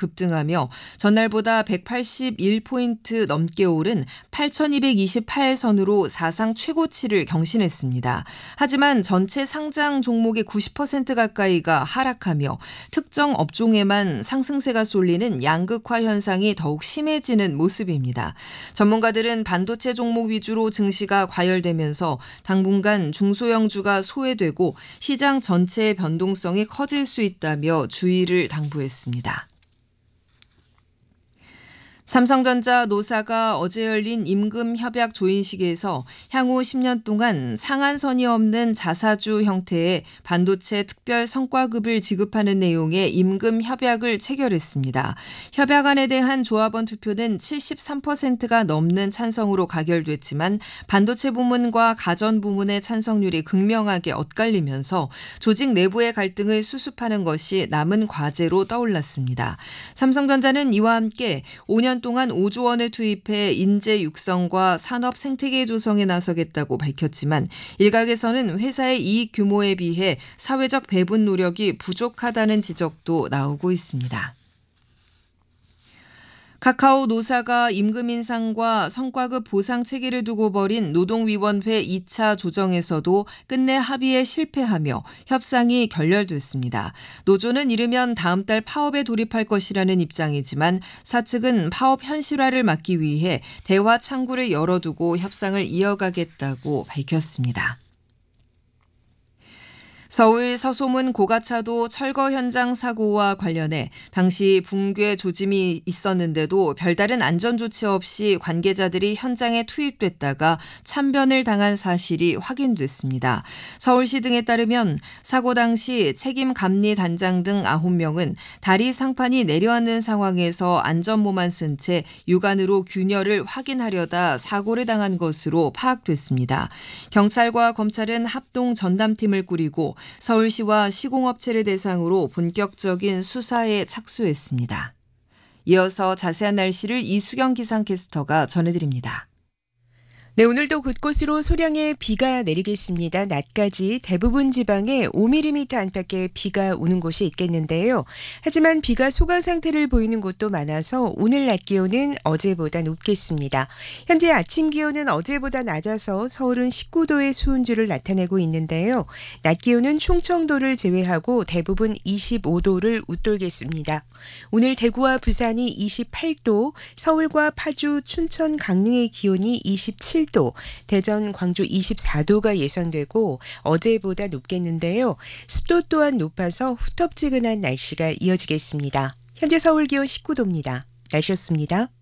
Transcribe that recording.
급등하며 전날보다 181포인트 넘게 오른 8,228선으로 사상 최고치를 경신했습니다. 하지만 전체 상장 종목의 90% 가까이가 하락하며 특정 업종에만 상승세가 쏠리는 양극화 현상이 더욱 심해지는 모습입니다. 전문가들은 반도체 종목 위주로 증시가 과열되면서 당분간 중소형주가 소외되고 시장 전체의 변동성이 커질 수 있다며 주의를 당부했습니다. 삼성전자 노사가 어제 열린 임금 협약 조인식에서 향후 10년 동안 상한선이 없는 자사주 형태의 반도체 특별 성과급을 지급하는 내용의 임금 협약을 체결했습니다. 협약안에 대한 조합원 투표는 73%가 넘는 찬성으로 가결됐지만 반도체 부문과 가전 부문의 찬성률이 극명하게 엇갈리면서 조직 내부의 갈등을 수습하는 것이 남은 과제로 떠올랐습니다. 삼성전자는 이와 함께 5년 동안 5조 원을 투입해 인재 육성과 산업 생태계 조성에 나서겠다고 밝혔지만 일각에서는 회사의 이익 규모에 비해 사회적 배분 노력이 부족하다는 지적도 나오고 있습니다. 카카오 노사가 임금 인상과 성과급 보상 체계를 두고 벌인 노동위원회 2차 조정에서도 끝내 합의에 실패하며 협상이 결렬됐습니다. 노조는 이르면 다음 달 파업에 돌입할 것이라는 입장이지만 사측은 파업 현실화를 막기 위해 대화 창구를 열어두고 협상을 이어가겠다고 밝혔습니다. 서울 서소문 고가차도 철거 현장 사고와 관련해 당시 붕괴 조짐이 있었는데도 별다른 안전 조치 없이 관계자들이 현장에 투입됐다가 참변을 당한 사실이 확인됐습니다. 서울시 등에 따르면 사고 당시 책임 감리 단장 등 9명은 다리 상판이 내려앉는 상황에서 안전모만 쓴 채 육안으로 균열을 확인하려다 사고를 당한 것으로 파악됐습니다. 경찰과 검찰은 합동 전담팀을 꾸리고 서울시와 시공업체를 대상으로 본격적인 수사에 착수했습니다. 이어서 자세한 날씨를 이수경 기상캐스터가 전해드립니다. 네, 오늘도 곳곳으로 소량의 비가 내리겠습니다. 낮까지 대부분 지방에 5mm 안팎의 비가 오는 곳이 있겠는데요. 하지만 비가 소강 상태를 보이는 곳도 많아서 오늘 낮 기온은 어제보다 높겠습니다. 현재 아침 기온은 어제보다 낮아서 서울은 19도의 수온주를 나타내고 있는데요. 낮 기온은 충청도를 제외하고 대부분 25도를 웃돌겠습니다. 오늘 대구와 부산이 28도, 서울과 파주, 춘천, 강릉의 기온이 27도, 대전, 광주 24도가 예상되고 어제보다 높겠는데요. 습도 또한 높아서 후텁지근한 날씨가 이어지겠습니다. 현재 서울 기온 19도입니다. 날씨였습니다.